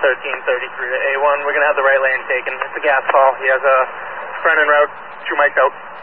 1333 to A1. We're going to have the right lane taken. It's a gas call. He has a front en route. True Mike out.